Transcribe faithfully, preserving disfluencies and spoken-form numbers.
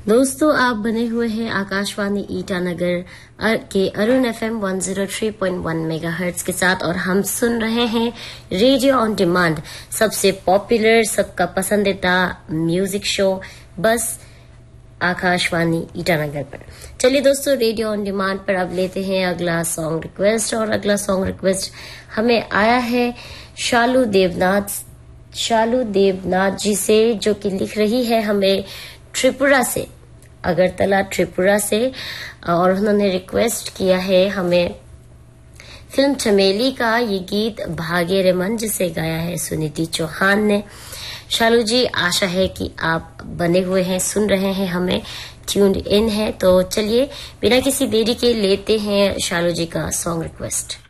दोस्तों आप बने हुए हैं आकाशवाणी ईटानगर के Arun FM one zero three point one megahertz के साथ और हम सुन रहे हैं रेडियो ऑन डिमांड, सबसे पॉपुलर, सबका पसंदीदा म्यूजिक शो बस आकाशवाणी ईटानगर पर। चलिए दोस्तों, रेडियो ऑन डिमांड पर अब लेते हैं अगला सॉन्ग रिक्वेस्ट। और अगला सॉन्ग रिक्वेस्ट हमें आया है शालू देवनाथ शालू देवनाथ जी से, जो कि लिख रही है हमें त्रिपुरा से, अगरतला त्रिपुरा से। और उन्होंने रिक्वेस्ट किया है हमें फिल्म चमेली का ये गीत भागे रे मन, जिसे गाया है सुनीति चौहान ने। शालू जी, आशा है कि आप बने हुए हैं, सुन रहे हैं, हमें ट्यून्ड इन है। तो चलिए बिना किसी देरी के लेते हैं शालू जी का सॉन्ग रिक्वेस्ट।